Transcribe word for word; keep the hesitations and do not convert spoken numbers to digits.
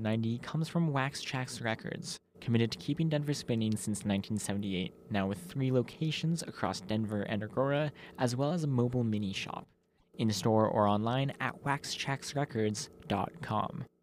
ninety comes from Wax Trax Records, committed to keeping Denver spinning since nineteen seventy-eight, now with three locations across Denver and Aurora, as well as a mobile mini shop. In store or online at wax trax records dot com.